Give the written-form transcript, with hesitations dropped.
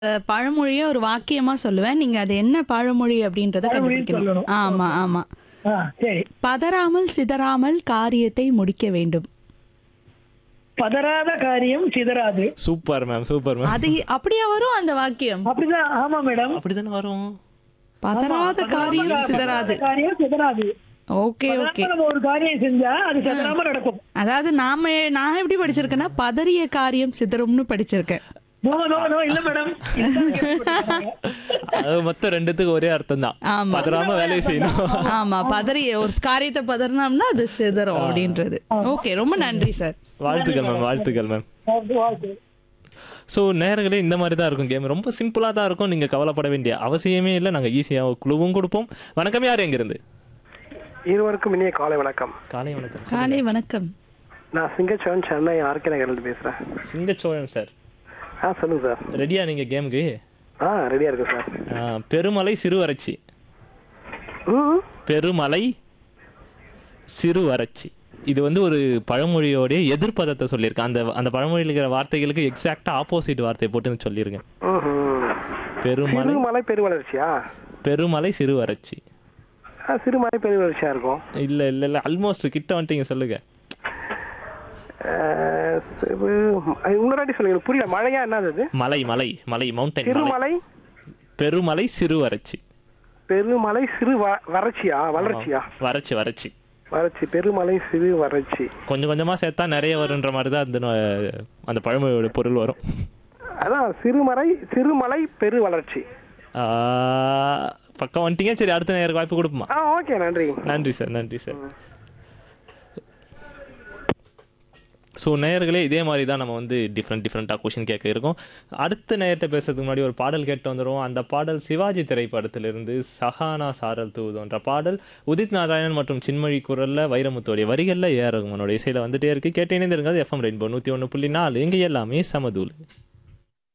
பழமொழிய ஒரு வாக்கியமா சொல்லுவேன். நீங்க அது என்ன பழமொழி அப்படின்றத பழமொழின்னு கண்டுபிடிக்கணும். சொல்லணும். ஆமா, ஆமா. சரி. பதறாமல் சிதறாமல் காரியத்தை முடிக்க வேண்டும். பதறாத காரியம் சிதறாது. Super ma'am, super ma'am. அது அப்படியா வரும் அந்த வாக்கியம்? அப்படிதான். ஆமா மேடம். அப்படிதானே வரும். பதறாத காரியம் சிதறாது. காரியம் சிதறாது. Okay, okay. நம்ம ஒரு காரியம் செஞ்சா அது சிதறாம நடக்கும். அதாவது நான் எப்படி படிச்சிருக்கேன்னா பதறிய காரியம் சிதறும்னு படிச்சிருக்கேன். நோ நோ நோ இல்ல மேடம். அது மொத்தம் ரெண்டுத்துக்கு ஒரே அர்த்தம் தான். ஆமா. பதறாம வேலையை செய்யணும். ஆமா, பதறிய ஒரு காரியத்தை பதறினோம்னா அது சிதறும் அப்படின்றது. ஓகே, ரொம்ப நன்றி சார். வாழ்த்துக்கள் மேம், வாழ்த்துக்கள் மேம். வாழ்த்து. ஸோ நேரங்களே இந்த மாதிரி தான் இருக்கும் கேம். ரொம்ப சிம்பிளாக தான் இருக்கும். நீங்கள் கவலைப்பட வேண்டிய அவசியமே இல்லை. நாங்கள் ஈஸியாக குழுவும் கொடுப்போம். வணக்கம், யார் எங்கிருந்து? இருவருக்கும் இனிய காலை வணக்கம். காலை வணக்கம். காலை வணக்கம். நான் சிங்கச்சோழன், சென்னை ஆர்கே நகர்லேருந்து பேசுறேன். சிங்கச்சோழன் சார், சொல்லுங்க சார். ரெடியா நீங்க கேமுக்கு? ரெடியா இருக்கு சார். பெருமலை சிறுவரட்சி. பெருமலை சிறுவரட்சி. இது வந்து ஒரு பழமொழியோடைய எதிர்ப்பதத்தை சொல்லியிருக்கேன். அந்த பழமொழியில் இருக்கிற வார்த்தைகளுக்கு எக்ஸாக்டா ஆப்போசிட் வார்த்தையை போட்டு சொல்லியிருக்கேன். பெருமலை சிறுமலை பெருவளர்ச்சியா? பெருமலை சிறுவரட்சி. சிறுமலை பெருவளர்ச்சியா இருக்கும். இல்ல இல்ல இல்ல, ஆல்மோஸ்ட் கிட்ட வந்துட்டீங்க. சொல்லுங்க. முன்னாடி சொல்லுங்க, புரியல. மழையா என்னது? மலை மலை மலை மவுண்டன். சிறுமலை பெருமலை சிறுவரட்சி. பெருமலை சிறு வறட்சியா? வளர்ச்சியா? வறட்சி வறட்சி வறட்சி. பெருமலை சிறு வறட்சி. கொஞ்சம் கொஞ்சமா சேர்த்தா நிறைய வருன்ற மாதிரி தான் அந்த பழமொழியோட பொருள் வரும். அதான் சிறுமலை பெரு வளர்ச்சி. பக்கம் வந்துட்டீங்க. சரி, அடுத்த நேரம் வாய்ப்பு கொடுப்போமா? ஓகே, நன்றி. நன்றி சார், நன்றி சார். ஸோ நேயர்களே, இதே மாதிரி தான் நம்ம வந்து டிஃப்ரெண்ட்டாக கொஷின் கேட்க இருக்கோம். அடுத்த நேரத்தை பேசுறதுக்கு முன்னாடி ஒரு பாடல் கேட்டு வந்துடுவோம். அந்த பாடல் சிவாஜி திரைப்படத்திலிருந்து சஹானா சாரல் தூதுன்ற பாடல் உதித் நாராயணன் மற்றும் சின்மொழி குரலில் வைரமுத்தோடைய வரிகளில் ஏஆர் ரகுமானோட இசையில் வந்துட்டே இருக்குது. கேட்டு இணைந்திருங்க. FM ரெயின்போ 101.4 இங்கே எல்லாமே சமதூள்.